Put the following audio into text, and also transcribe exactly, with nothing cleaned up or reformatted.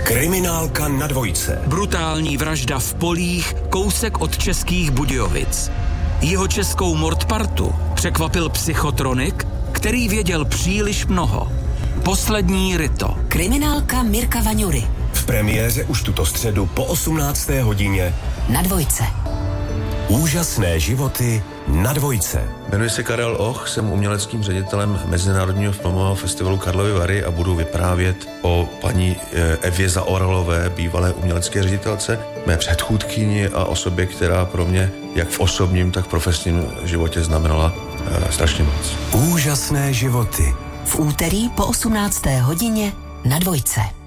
Kriminálka na dvojce. Brutální vražda v Polích, kousek od Českých Budějovic. Jeho českou mordpartu překvapil psychotronik, který věděl příliš mnoho. Poslední ryto. Kriminálka Mirka Vaňury. V premiéře už tuto středu po osmnácté hodině Na dvojce. Úžasné životy na dvojce. Jmenuji se Karel Och, jsem uměleckým ředitelem Mezinárodního filmového festivalu Karlovy Vary a budu vyprávět o paní Evě Zaoralové, bývalé umělecké ředitelce, mé předchůdkyni a osobě, která pro mě jak v osobním, tak v profesním životě znamenala uh, strašně moc. Úžasné životy. V úterý po osmnácté hodině Na dvojce.